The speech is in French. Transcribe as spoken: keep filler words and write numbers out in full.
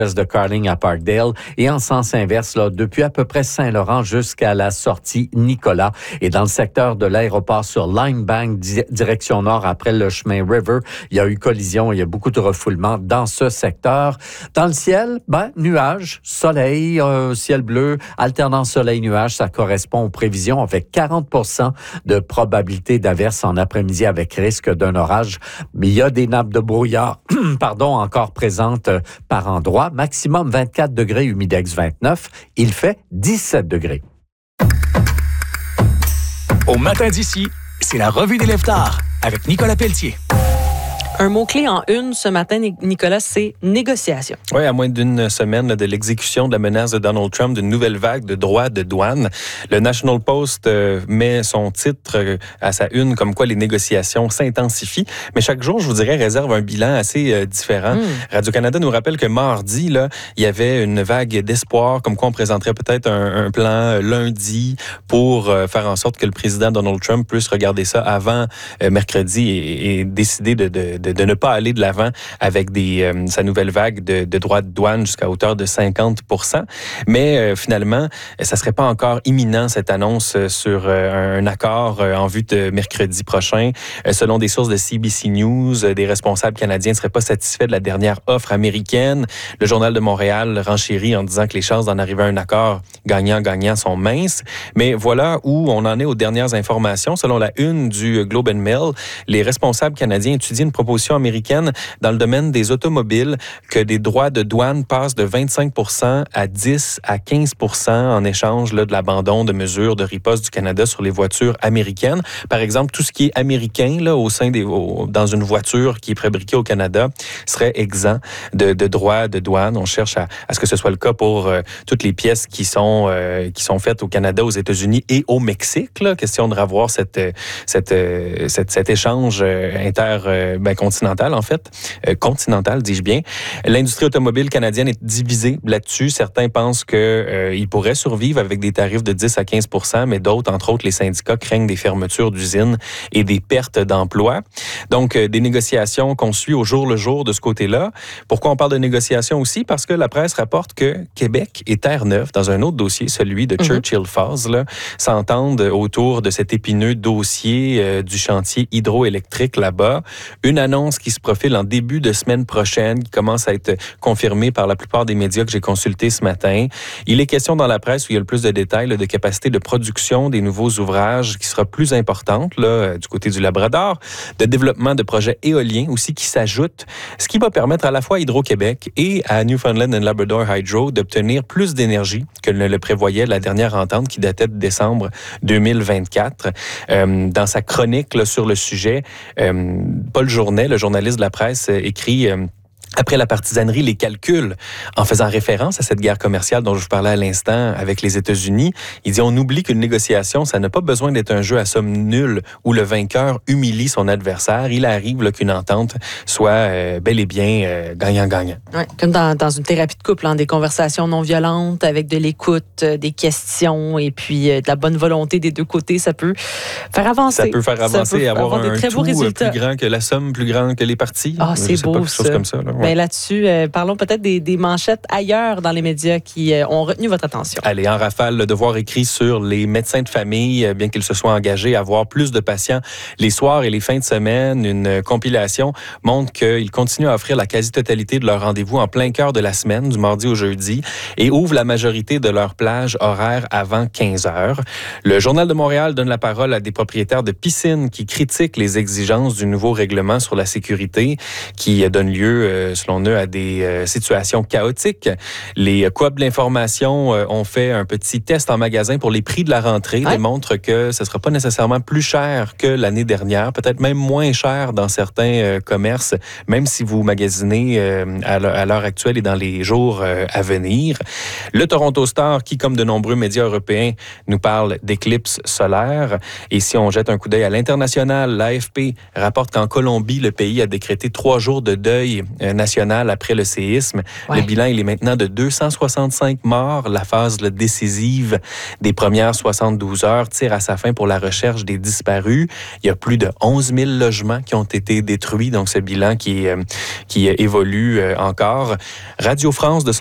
de Carling à Parkdale et en sens inverse, là, depuis à peu près Saint-Laurent jusqu'à la sortie Nicolas. Et dans le secteur de l'aéroport sur Limebank, di- direction nord, après le chemin River, il y a eu collision, il y a beaucoup de refoulement dans ce secteur. Dans le ciel, ben, nuages, soleil, euh, ciel bleu, alternant soleil-nuage, ça correspond aux prévisions avec quarante pour cent de probabilité d'averse en après-midi avec risque d'un orage. Mais il y a des nappes de brouillard, pardon, encore présentes euh, par endroits. Maximum vingt-quatre degrés, humidex vingt-neuf. Il fait dix-sept degrés. Au matin d'ici, c'est la revue des Lève-Tard avec Nicolas Pelletier. Un mot-clé en une ce matin, Nicolas, c'est négociation. Oui, à moins d'une semaine là, de l'exécution de la menace de Donald Trump d'une nouvelle vague de droits de douane, le National Post euh, met son titre euh, à sa une comme quoi les négociations s'intensifient. Mais chaque jour, je vous dirais, réserve un bilan assez euh, différent. Mm. Radio-Canada nous rappelle que mardi, là, il y avait une vague d'espoir, comme quoi on présenterait peut-être un, un plan lundi pour euh, faire en sorte que le président Donald Trump puisse regarder ça avant euh, mercredi et, et décider de, de, de de ne pas aller de l'avant avec des, euh, sa nouvelle vague de, de droits de douane jusqu'à hauteur de cinquante pour cent. Mais euh, finalement, ça ne serait pas encore imminent, cette annonce sur euh, un accord euh, en vue de mercredi prochain. Euh, selon des sources de C B C News, euh, des responsables canadiens ne seraient pas satisfaits de la dernière offre américaine. Le Journal de Montréal renchérit en disant que les chances d'en arriver à un accord gagnant-gagnant sont minces. Mais voilà où on en est aux dernières informations. Selon la une du Globe and Mail, les responsables canadiens étudient une proposition américaine dans le domaine des automobiles que des droits de douane passent de vingt-cinq pour cent à dix à quinze pour cent en échange là, de l'abandon de mesures de riposte du Canada sur les voitures américaines. Par exemple, tout ce qui est américain là, au sein des, au, dans une voiture qui est fabriquée au Canada serait exempt de, de droits de douane. On cherche à, à ce que ce soit le cas pour euh, toutes les pièces qui sont, euh, qui sont faites au Canada, aux États-Unis et au Mexique. Là. Question de revoir cette, cette, cette, cet échange inter euh, ben, continental, en fait. Euh, continental, dis-je bien. L'industrie automobile canadienne est divisée là-dessus. Certains pensent qu'il euh, pourrait survivre avec des tarifs de dix à quinze pour cent, mais d'autres, entre autres les syndicats, craignent des fermetures d'usines et des pertes d'emplois. Donc, euh, des négociations qu'on suit au jour le jour de ce côté-là. Pourquoi on parle de négociations aussi? Parce que la presse rapporte que Québec et Terre-Neuve, dans un autre dossier, celui de mm-hmm. Churchill Falls, là, s'entendent autour de cet épineux dossier euh, du chantier hydroélectrique là-bas. Une annonce qui se profile en début de semaine prochaine, qui commence à être confirmée par la plupart des médias que j'ai consultés ce matin. Il est question dans la presse, où il y a le plus de détails, là, de capacité de production des nouveaux ouvrages qui sera plus importante là, du côté du Labrador, de développement de projets éoliens aussi qui s'ajoutent, ce qui va permettre à la fois à Hydro-Québec et à Newfoundland and Labrador Hydro d'obtenir plus d'énergie que ne le prévoyait la dernière entente qui datait de décembre deux mille vingt-quatre. Euh, dans sa chronique là, sur le sujet, euh, Paul Journet, le journaliste de la presse, écrit euh, après la partisanerie, les calculs, en faisant référence à cette guerre commerciale dont je vous parlais à l'instant avec les États-Unis, il dit on oublie qu'une négociation, ça n'a pas besoin d'être un jeu à somme nulle où le vainqueur humilie son adversaire. Il arrive là, qu'une entente soit euh, bel et bien euh, gagnant-gagnant. Ouais, comme dans, dans une thérapie de couple, hein, des conversations non violentes avec de l'écoute, euh, des questions et puis euh, de la bonne volonté des deux côtés, ça peut faire avancer. Ça peut faire avancer et avoir, avoir un très tout plus grand que la somme, plus grand que les parties. Ah, c'est beau, pas, quelque ça. chose comme ça. Là. Ouais. Ben là-dessus, euh, parlons peut-être des, des manchettes ailleurs dans les médias qui euh, ont retenu votre attention. Allez, en rafale, le devoir écrit sur les médecins de famille, bien qu'ils se soient engagés à voir plus de patients les soirs et les fins de semaine. Une compilation montre qu'ils continuent à offrir la quasi-totalité de leurs rendez-vous en plein cœur de la semaine, du mardi au jeudi, et ouvrent la majorité de leurs plages horaires avant quinze heures. Le Journal de Montréal donne la parole à des propriétaires de piscines qui critiquent les exigences du nouveau règlement sur la sécurité qui donne lieu, euh, selon eux, à des euh, situations chaotiques. Les coops de l'information euh, ont fait un petit test en magasin pour les prix de la rentrée, ouais. démontre que ce ne sera pas nécessairement plus cher que l'année dernière, peut-être même moins cher dans certains euh, commerces, même si vous magasinez euh, à l'heure actuelle et dans les jours euh, à venir. Le Toronto Star, qui, comme de nombreux médias européens, nous parle d'éclipses solaires. Et si on jette un coup d'œil à l'international, l'A F P rapporte qu'en Colombie, le pays a décrété trois jours de deuil euh, nationale après le séisme. Ouais. Le bilan, il est maintenant de deux cent soixante-cinq morts. La phase là, décisive des premières soixante-douze heures tire à sa fin pour la recherche des disparus. Il y a plus de onze mille logements qui ont été détruits, donc ce bilan qui, euh, qui évolue euh, encore. Radio France, de